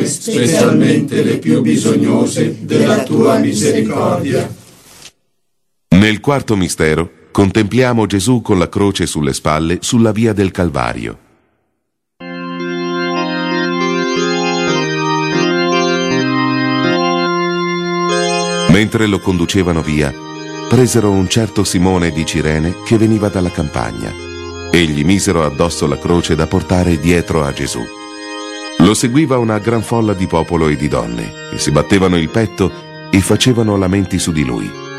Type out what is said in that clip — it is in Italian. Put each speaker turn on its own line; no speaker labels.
specialmente le più bisognose della tua misericordia.
Nel quarto mistero contempliamo Gesù con la croce sulle spalle sulla via del Calvario. Mentre lo conducevano via, presero un certo Simone di Cirene che veniva dalla campagna e gli misero addosso la croce da portare dietro a Gesù. Lo seguiva una gran folla di popolo e di donne, che si battevano il petto e facevano lamenti su di lui.